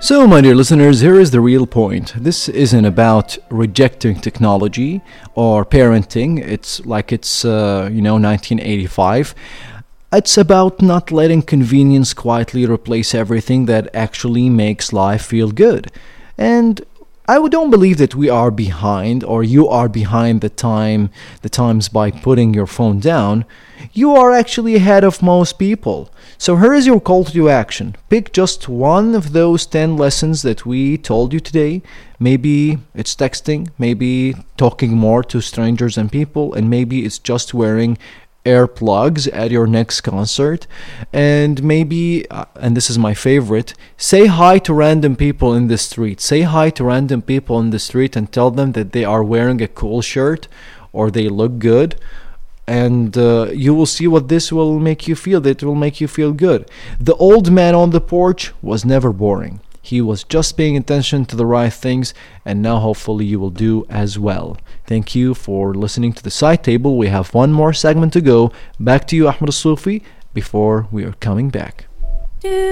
So, my dear listeners, here is the real point. This isn't about rejecting technology or parenting. It's like it's 1985. It's about not letting convenience quietly replace everything that actually makes life feel good. And don't believe that we are behind or you are behind the times by putting your phone down. You are actually ahead of most people. So here is your call to action. Pick just one of those 10 lessons that we told you today. Maybe it's texting, maybe talking more to strangers and people, and maybe it's just wearing earplugs at your next concert, and maybe and this is my favorite, say hi to random people in the street. Say hi to random people in the street and tell them that they are wearing a cool shirt or they look good, and you will see what this will make you feel. That will make you feel good. The old man on the porch was never boring. He was just paying attention to the right things, and now hopefully you will do as well. Thank you for listening to the side table. We have one more segment to go. Back to you, Ahmed Al-Sufi, before we are coming back.